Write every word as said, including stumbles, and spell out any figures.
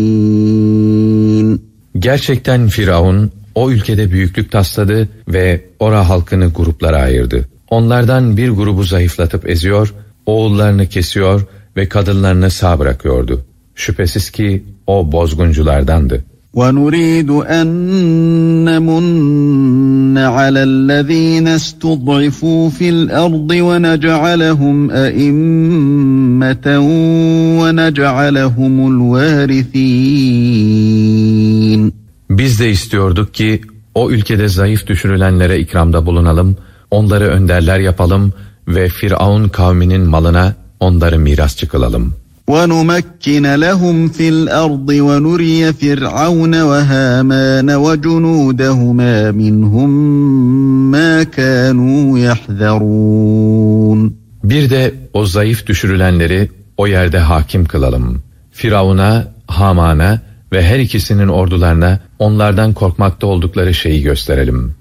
Gerçekten Firavun o ülkede büyüklük tasladı ve ora halkını gruplara ayırdı. Onlardan bir grubu zayıflatıp eziyor, oğullarını kesiyor ve kadınlarını sağ bırakıyordu. Şüphesiz ki o bozgunculardandı. وَنُرِيدُ أَن نَّمُنَّ عَلَى الَّذ۪ينَ اسْتُضْعِفُوا فِي الْأَرْضِ وَنَجْعَلَهُمْ أَئِمَّةً وَنَجْعَلَهُمُ الْوَارِثِينَ. Biz de istiyorduk ki o ülkede zayıf düşürülenlere ikramda bulunalım, onları önderler yapalım ve Firavun kavminin malına onları mirasçı kılalım. وَنُمَكِّنَ لَهُمْ فِي الْأَرْضِ وَنُرِيَ فِرْعَوْنَ وَهَامَانَ وَجُنُودَهُمَا مِنْهُمْ مَا كَانُوا يَحْذَرُونَ. Bir de o zayıf düşürülenleri o yerde hakim kılalım. Firavun'a, Haman'a ve her ikisinin ordularına onlardan korkmakta oldukları şeyi gösterelim.